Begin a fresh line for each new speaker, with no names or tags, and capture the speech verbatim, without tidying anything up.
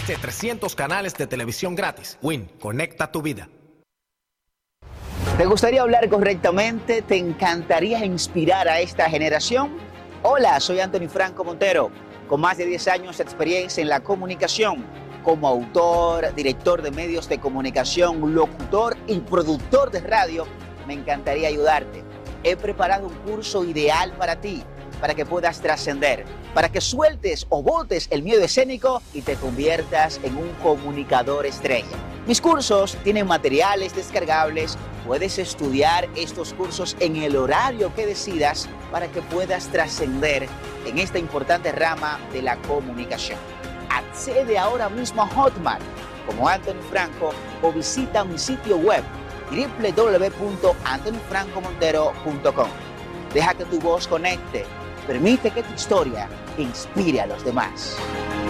Más de trescientos canales de televisión gratis. Win, conecta tu vida.
¿Te gustaría hablar correctamente? ¿Te encantaría inspirar a esta generación? Hola, soy Anthony Franco Montero, con más de diez años de experiencia en la comunicación, como autor, director de medios de comunicación, locutor y productor de radio. Me encantaría ayudarte. He preparado un curso ideal para ti, para que puedas trascender, para que sueltes o botes el miedo escénico y te conviertas en un comunicador estrella. Mis cursos tienen materiales descargables. Puedes estudiar estos cursos en el horario que decidas para que puedas trascender en esta importante rama de la comunicación. Accede ahora mismo a Hotmart como Anthony Franco o visita mi sitio web doble u doble u doble u punto anthony franco montero punto com. Deja que tu voz conecte. Permite que tu historia inspire a los demás.